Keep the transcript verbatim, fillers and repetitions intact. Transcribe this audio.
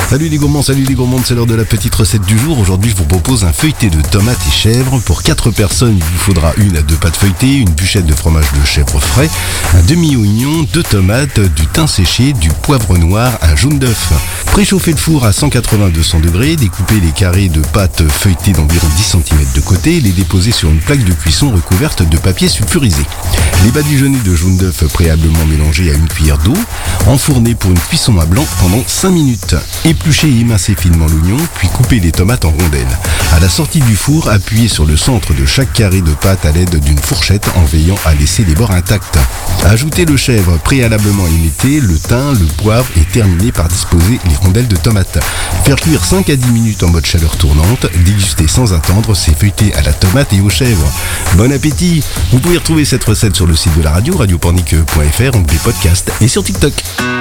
Salut les gourmands, salut les gourmandes, c'est l'heure de la petite recette du jour. Aujourd'hui, je vous propose un feuilleté de tomates et chèvre. Pour quatre personnes, il vous faudra une à deux pâtes feuilletées, une bûchette de fromage de chèvre frais, un demi-oignon, deux tomates, du thym séché, du poivre noir, un jaune d'œuf. Préchauffez le four à cent quatre-vingts à deux cents degrés, découpez les carrés de pâte feuilletées d'environ dix centimètres de côté et les déposez sur une plaque de cuisson recouverte de papier sulfurisé. Les badigeonnez de jaune d'œuf préalablement mélangés à une cuillère d'eau, enfournez pour une cuisson à blanc pendant cinq minutes. Épluchez et émincez finement l'oignon, puis coupez les tomates en rondelles. À la sortie du four, appuyez sur le centre de chaque carré de pâte à l'aide d'une fourchette en veillant à laisser les bords intacts. Ajoutez le chèvre préalablement émietté, le thym, le poivre et terminez par disposer les rondelles de tomates. Faire cuire cinq à dix minutes en mode chaleur tournante, déguster sans attendre ces feuilletés à la tomate et au chèvre. Bon appétit! Vous pouvez retrouver cette recette sur le site de la radio, radio pornic point f r, onglet podcast et sur TikTok.